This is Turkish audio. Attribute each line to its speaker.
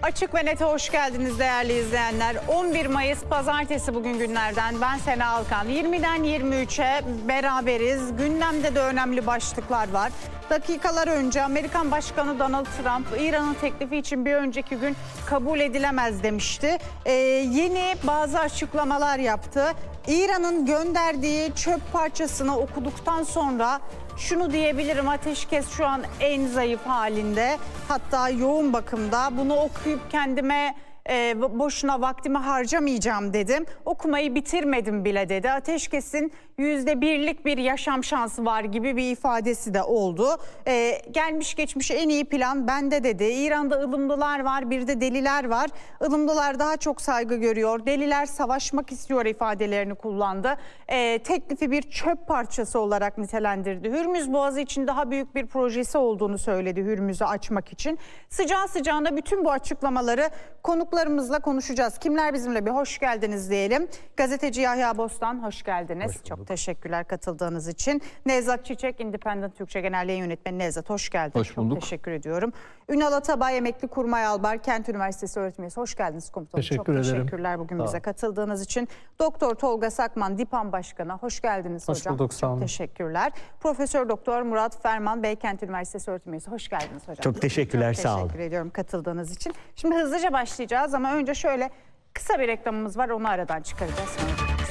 Speaker 1: Açık ve Net'e hoş geldiniz değerli izleyenler. 11 Mayıs Pazartesi bugün günlerden. Ben Sena Alkan. 20'den 23'e beraberiz. Gündemde de önemli başlıklar var. Dakikalar önce Amerikan Başkanı Donald Trump, İran'ın teklifi için bir önceki gün kabul edilemez demişti. Yeni bazı açıklamalar yaptı. İran'ın gönderdiği çöp parçasını okuduktan sonra şunu diyebilirim: ateşkes şu an en zayıf halinde, hatta yoğun bakımda. Bunu okuyup kendime boşuna vaktimi harcamayacağım dedim. Okumayı bitirmedim bile dedi. Ateşkesin %1'lik bir yaşam şansı var gibi bir ifadesi de oldu. Gelmiş geçmiş en iyi plan bende dedi. İran'da ılımlılar var, bir de deliler var. Ilımlılar daha çok saygı görüyor, deliler savaşmak istiyor ifadelerini kullandı. Teklifi bir çöp parçası olarak nitelendirdi. Hürmüz Boğazı için daha büyük bir projesi olduğunu söyledi, Hürmüz'ü açmak için. Sıcağı sıcağına bütün bu açıklamaları konuklarımızla konuşacağız. Kimler bizimle? Bir hoş geldiniz diyelim. Gazeteci Yahya Bostan, hoş geldiniz. Çok teşekkürler katıldığınız için. Nevzat Çiçek, Independent Türkçe Genel Yayın Yönetmeni. Nevzat, hoş geldin.
Speaker 2: Hoş bulduk.
Speaker 1: Çok teşekkür ediyorum. Ünal Atabay, emekli kurmay albay, Kent Üniversitesi öğretim üyesi. Hoş geldiniz komutanım. Çok teşekkürler bugün bize katıldığınız için. Doktor Tolga Sakman, DİPAM Başkanı. Hoş geldiniz hocam.
Speaker 2: Hoş bulduk, sağ olun.
Speaker 1: Çok teşekkürler. Profesör Doktor Murat Ferman, Beykent Üniversitesi öğretim üyesi. Hoş geldiniz hocam.
Speaker 3: Çok teşekkürler, sağ olun.
Speaker 1: Teşekkür ediyorum katıldığınız için. Şimdi hızlıca başlayacağız ama önce şöyle kısa bir reklamımız var, onu aradan çıkaracağız sonra.